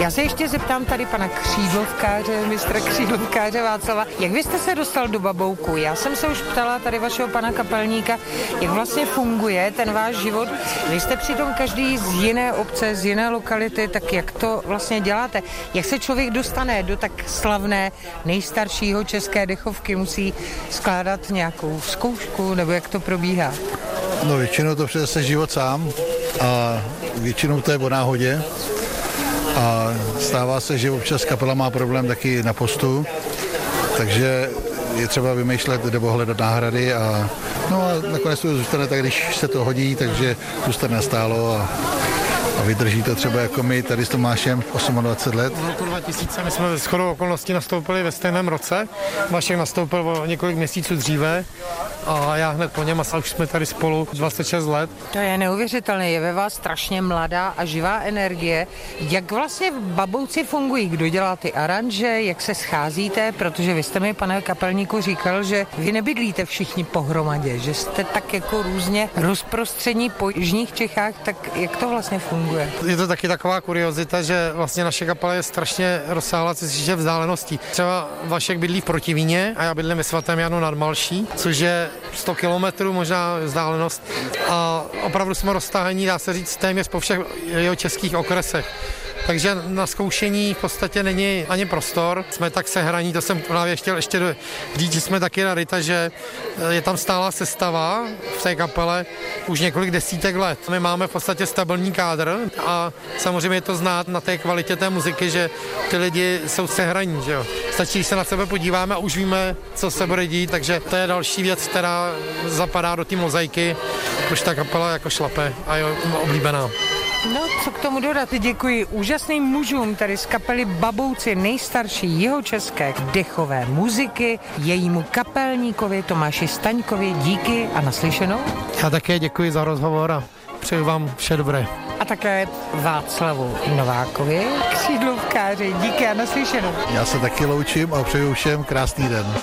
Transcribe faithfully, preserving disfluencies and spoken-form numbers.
Já se ještě zeptám tady pana křídlovkáře, mistra křídlovkáře Václava, jak vy jste se dostal do Babouku? Já jsem se už ptala tady vašeho pana kapelníka, jak vlastně funguje ten váš život. Vy jste přitom každý z jiné obce, z jiné lokality, tak jak to vlastně děláte? Jak se člověk dostane do tak slavné nejstaršího české dechovky? Musí skládat nějakou zkoušku, nebo jak to probíhá? No většinou to přece život sám a většinou to je o náhodě a stává se, že občas kapela má problém taky na postu, takže je třeba vymýšlet nebo hledat náhrady a no a nakonec to zůstane tak, když se to hodí, takže zůstane nastálo a a vydrží to třeba jako my tady s Tomášem dvacet osm let. V roku dva tisíce my jsme shodou okolností nastoupili ve stejném roce. Vašek nastoupil o několik měsíců dříve a já hned po něm a už jsme tady spolu dvacet šest let. To je neuvěřitelné, je ve vás strašně mladá a živá energie. Jak vlastně v Babouci fungují? Kdo dělá ty aranže, jak se scházíte? Protože vy jste mi, pane kapelníku, říkal, že vy nebydlíte všichni pohromadě, že jste tak jako různě rozprostření po jižních Čechách, tak jak to vlastně funguje? Je to taky taková kuriozita, že vlastně naše kapela je strašně rozsáhlá, co se týče vzdáleností. Třeba Vašek bydlí v Protivíně a já bydlím ve Svatém Janu nad Malší, což je sto kilometrů možná vzdálenost. A opravdu jsme roztáhení, dá se říct, téměř po všech jeho českých okresech. Takže na zkoušení v podstatě není ani prostor. Jsme tak sehraní, to jsem právě chtěl ještě říct, že jsme taky rarita, že je tam stálá sestava v té kapele už několik desítek let. My máme v podstatě stabilní kádr a samozřejmě je to znát na té kvalitě té muziky, že ty lidi jsou sehraní, že jo. Stačí, když se na sebe podíváme a už víme, co se bude dít, takže to je další věc, která zapadá do té mozaiky, proč ta kapela jako šlape a je oblíbená. No, co k tomu dodat? Děkuji úžasným mužům tady z kapely Babouci, nejstarší jihočeské dechové muziky, jejímu kapelníkovi Tomáši Staňkovi. Díky a naslyšenou. Já také děkuji za rozhovor a přeju vám vše dobré. A také Václavu Novákovi, křídlovkáři. Díky a naslyšenou. Já se taky loučím a přeju všem krásný den.